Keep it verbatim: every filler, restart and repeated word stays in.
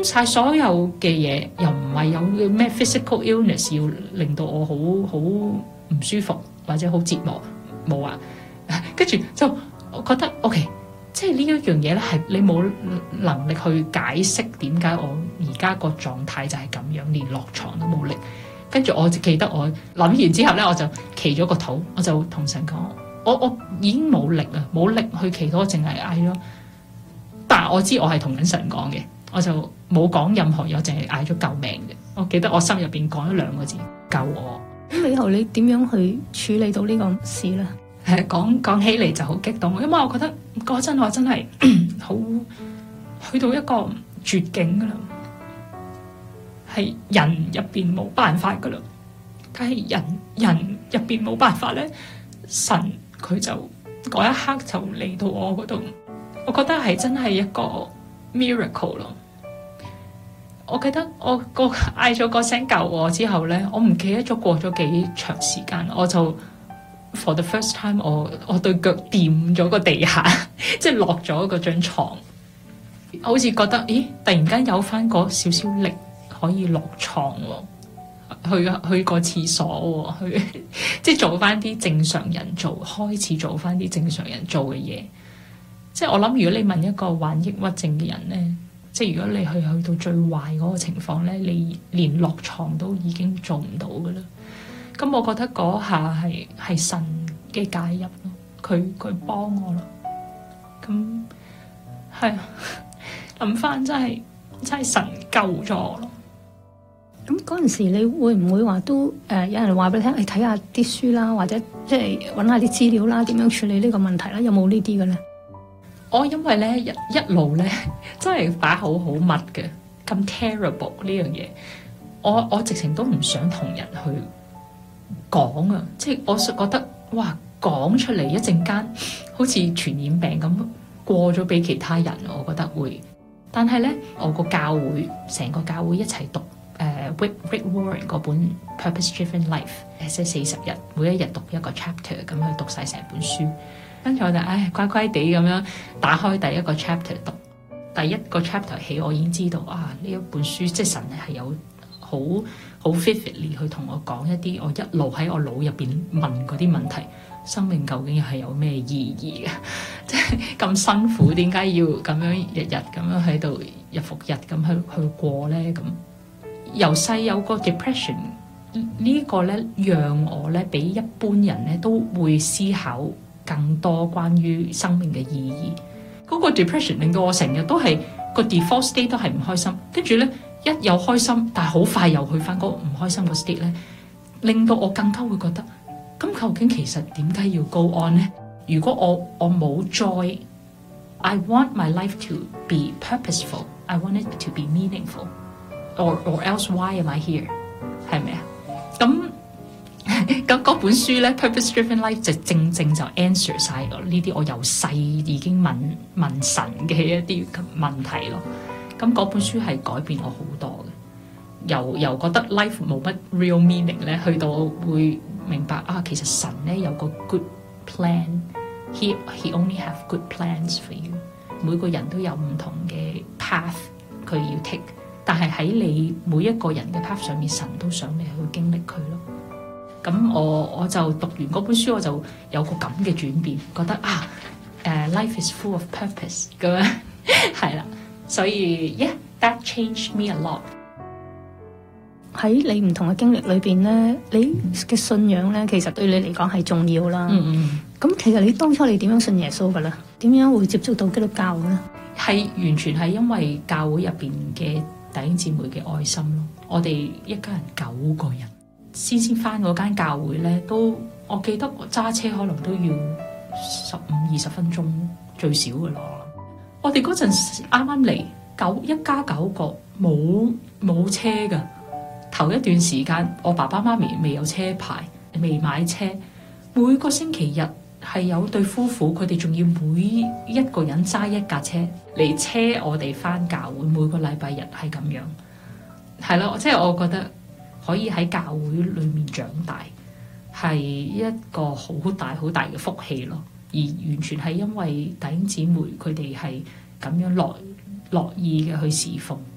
晒所有嘅嘢，又唔係有咩 physical illness 要令到我好好唔舒服或者好折磨，冇啊。跟住就我覺得 OK， 即係呢一樣嘢咧，係你冇能力去解釋點解我而家個狀態就係咁樣，連落床都冇力。跟住我就記得我諗完之後咧，我就祈咗個禱，我就同神講：我我已經冇力啊，冇力去祈禱，我淨係嗌咯。但係我知我係同緊神講嘅，我就冇講任何嘢，我淨係嗌咗救命嘅。我記得我心入邊講咗兩個字：救我。 咁以後你點樣去處理到呢個事咧？ 誒，講講起嚟就好激動，因為我覺得嗰陣我真係好去到一個絕境噶啦，係人入邊冇辦法噶啦，但係人人入邊冇辦法咧，神佢就嗰一刻就嚟到我嗰度，我覺得係真係一個 miracle 咯。我記得我個嗌咗個聲救我之後咧，我唔記得咗過咗幾長時間，我就 for the first time 我我對腳掂咗個地下，即係落咗嗰張床，好似覺得咦，突然間有翻嗰少少力可以落床喎，去去個廁所喎，去即係做翻啲正常人做，開始做翻啲正常人做嘅嘢。即係我諗，如果你問一個患抑鬱症嘅人咧，即係如果你去去到最壞嗰個情況咧，你連落床都已經做唔到噶啦。咁我覺得嗰下係係神嘅介入咯，佢佢幫我咯。咁係啊，諗翻真係真係神救咗我咯。 咁嗰陣時你會唔會話都誒、呃、有人話俾你聽，你睇下啲書啦，或者即係揾下啲資料啦，點樣處理呢個問題啦？有冇呢啲嘅咧？ 我因為咧一一路咧真係把口好密嘅，咁 terrible 呢樣嘢，我我直情都唔想同人去講啊！即係我覺得哇，講出嚟一陣間好似傳染病咁過咗俾其他人，我覺得會。但係咧，我個教會成個教會一齊讀誒 Rick Rick Warren 嗰本 Purpose Driven Life，即係四十日，每一日讀一個 chapter 咁去讀晒成本書。跟住我就唉乖乖地咁樣打開第一個 chapter 讀，第一個 chapter 起我已經知道啊，呢一本書即係神係有好好 vividly 去同我講一啲我一路喺我腦入邊問嗰啲問題，生命究竟係有咩意義嘅？即係咁辛苦，點解要咁樣日日咁樣喺度日復日咁去去過咧？咁由細有個 depression 呢個咧，讓我咧比一般人咧都會思考更多關於生命嘅意義。嗰個 depression 令到我成日都係個 default state 都係唔開心，跟住咧一有開心，但係好快又去翻嗰個唔開心個 state 咧，令到我更加會覺得，咁究竟其實點解要 go on 咧？如果我我冇 joy， I want my life to be purposeful, I want it to be meaningful, or or else why am I here？ 係咪啊？咁咁嗰本書咧 Purpose Driven Life 就正正就 answer 晒呢啲我由細已經問問神嘅一啲問題咯。咁嗰本書係改變我好多嘅，由由覺得 life 冇乜 real meaning 咧，去到會明白啊，其實神咧有個 good plan，he he only have good plans for you。每個人都有唔同嘅 path 佢要 take， 但係喺你每一個人嘅 path 上面，神都想你去經歷佢咯。咁我我就讀完嗰本書，我就有個咁嘅轉變，覺得啊，誒、uh, life is full of purpose 咁樣係啦，所以 yeah that changed me a lot。 喺你唔同嘅經歷裏邊咧，你嘅信仰咧，其實對你嚟講係重要啦。嗯嗯。咁其實你當初你點樣信耶穌噶啦？點樣會接觸到基督教咧？ 係完全係因為教會入邊嘅弟兄姊妹嘅愛心咯。我哋一家人九個人。先先返嗰間教會咧，都我記得我揸車可能都要十五二十分鐘最少嘅咯。我哋嗰陣啱啱嚟九一家九個，冇冇車㗎。頭一段時間，我爸爸媽咪未有車牌，未買車。每個星期日係有對夫婦，佢哋仲要每一個人揸一架車嚟車我哋返教會。每個禮拜日係咁樣，係咯，即係我覺得。可以喺教會裏面長大，係一個好大好大嘅福氣咯。而完全係因為弟兄姊妹佢哋係咁樣樂樂意嘅去侍奉。